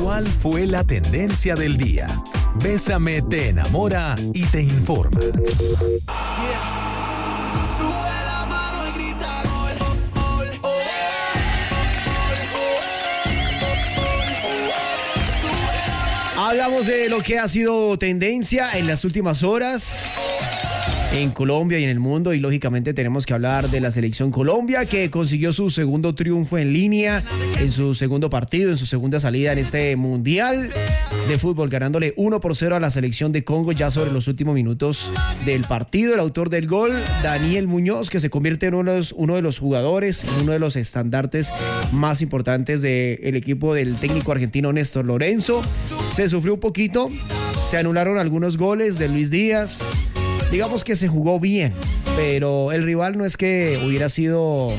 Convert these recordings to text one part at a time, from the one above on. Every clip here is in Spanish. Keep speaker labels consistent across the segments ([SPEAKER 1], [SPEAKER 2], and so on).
[SPEAKER 1] ¿Cuál fue la tendencia del día? Bésame te enamora y te informa.
[SPEAKER 2] Hablamos de lo que ha sido tendencia en las últimas horas en Colombia y en el mundo, y lógicamente tenemos que hablar de la selección Colombia, que consiguió su segundo triunfo en línea en su segundo partido, en su segunda salida en este mundial de fútbol, ganándole 1-0 a la selección de Congo ya sobre los últimos minutos del partido. El autor del gol, Daniel Muñoz, que se convierte en uno de los jugadores, en uno de los estandartes más importantes del equipo del técnico argentino Néstor Lorenzo. Se sufrió un poquito, se anularon algunos goles de Luis Díaz. Digamos que se jugó bien, pero el rival no es que hubiera sido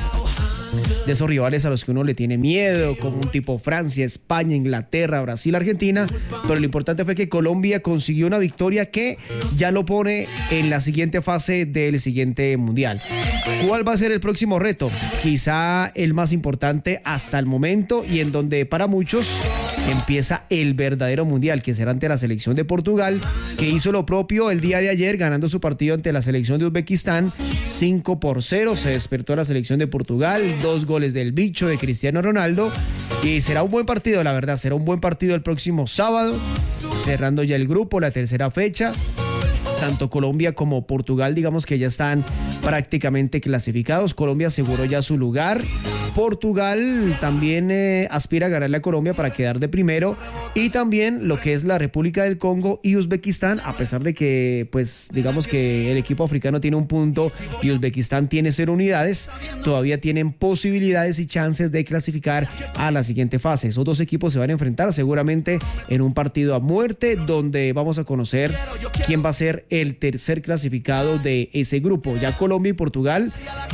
[SPEAKER 2] de esos rivales a los que uno le tiene miedo, como un tipo Francia, España, Inglaterra, Brasil, Argentina, pero lo importante fue que Colombia consiguió una victoria que ya lo pone en la siguiente fase del siguiente mundial. ¿Cuál va a ser el próximo reto? Quizá el más importante hasta el momento, y en donde para muchos empieza el verdadero mundial, que será ante la selección de Portugal, que hizo lo propio el día de ayer, ganando su partido ante la selección de Uzbekistán 5-0. Se despertó la selección de Portugal, 2 goles del bicho de Cristiano Ronaldo, y será un buen partido, la verdad, será un buen partido el próximo sábado, cerrando ya el grupo, la tercera fecha. Tanto Colombia como Portugal, digamos que ya están prácticamente clasificados. Colombia aseguró ya su lugar. Portugal también aspira a ganarle a Colombia para quedar de primero, y también lo que es la República del Congo y Uzbekistán, a pesar de que, pues, digamos que el equipo africano tiene un punto y Uzbekistán tiene 0 unidades, todavía tienen posibilidades y chances de clasificar a la siguiente fase. Esos dos equipos se van a enfrentar seguramente en un partido a muerte, donde vamos a conocer quién va a ser el tercer clasificado de ese grupo. Ya Colombia y Portugal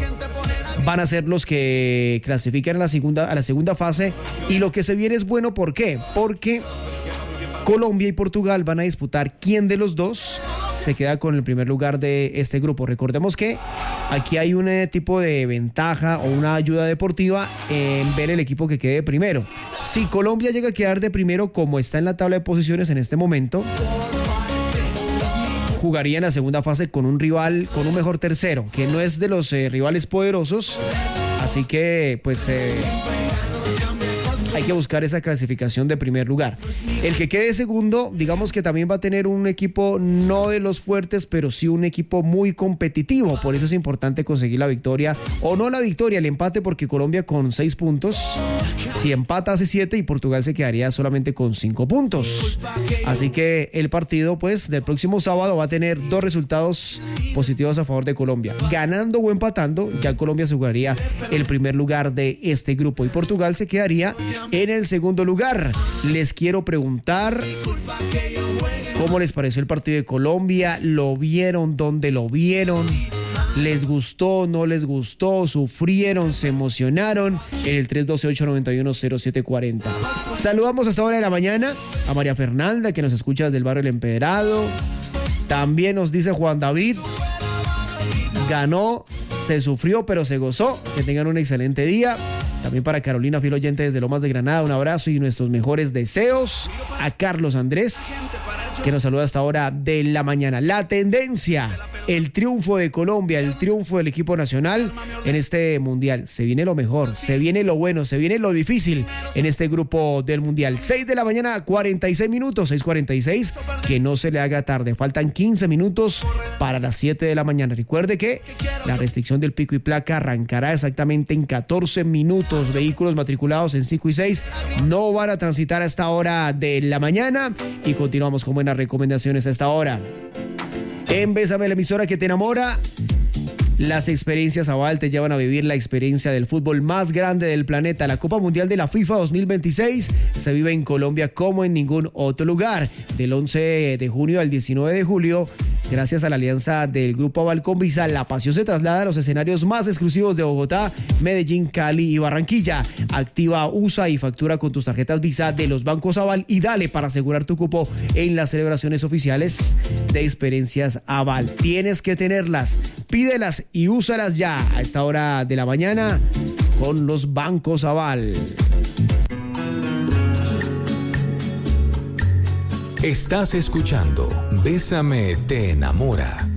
[SPEAKER 2] van a ser los que clasifican a la segunda fase, y lo que se viene es bueno. ¿Por qué? Porque Colombia y Portugal van a disputar quién de los dos se queda con el primer lugar de este grupo. Recordemos que aquí hay un tipo de ventaja o una ayuda deportiva en ver el equipo que quede primero. Si Colombia llega a quedar de primero, como está en la tabla de posiciones en este momento, jugaría en la segunda fase con un rival, con un mejor tercero, que no es de los rivales poderosos, así que pues hay que buscar esa clasificación de primer lugar. El que quede segundo, digamos que también va a tener un equipo no de los fuertes, pero sí un equipo muy competitivo. Por eso es importante conseguir la victoria, o no la victoria, el empate, porque Colombia con 6 puntos, si empata hace 7 y Portugal se quedaría solamente con 5 puntos. Así que el partido, pues, del próximo sábado va a tener 2 resultados positivos a favor de Colombia. Ganando o empatando, ya Colombia aseguraría el primer lugar de este grupo y Portugal se quedaría en el segundo lugar. Les quiero preguntar cómo les pareció el partido de Colombia. ¿Lo vieron? ¿Dónde lo vieron? ¿Les gustó? ¿No les gustó? ¿Sufrieron? ¿Se emocionaron? En el 312-891-0740. Saludamos a esta hora de la mañana a María Fernanda, que nos escucha desde el barrio El Empedrado. También nos dice Juan David: ganó, se sufrió, pero se gozó. Que tengan un excelente día. También para Carolina, fiel oyente desde Lomas de Granada, un abrazo y nuestros mejores deseos. A Carlos Andrés, que nos saluda hasta ahora de la mañana. La tendencia, el triunfo de Colombia, el triunfo del equipo nacional en este mundial. Se viene lo mejor, se viene lo bueno, se viene lo difícil en este grupo del mundial. 6 de la mañana, 46 minutos, 6:46, que no se le haga tarde. Faltan 15 minutos para las 7 de la mañana. Recuerde que la restricción del pico y placa arrancará exactamente en 14 minutos. Vehículos matriculados en 5 y 6 no van a transitar a esta hora de la mañana, y continuamos con buenas recomendaciones a esta hora. En Bésame, la emisora que te enamora, las experiencias Aval te llevan a vivir la experiencia del fútbol más grande del planeta. La Copa Mundial de la FIFA 2026 se vive en Colombia como en ningún otro lugar. Del 11 de junio al 19 de julio, gracias a la alianza del Grupo Aval con Visa, la pasión se traslada a los escenarios más exclusivos de Bogotá, Medellín, Cali y Barranquilla. Activa, usa y factura con tus tarjetas Visa de los bancos Aval y dale para asegurar tu cupo en las celebraciones oficiales de experiencias Aval. Tienes que tenerlas, pídelas y úsalas ya a esta hora de la mañana con los bancos Aval.
[SPEAKER 1] Estás escuchando Bésame te enamora.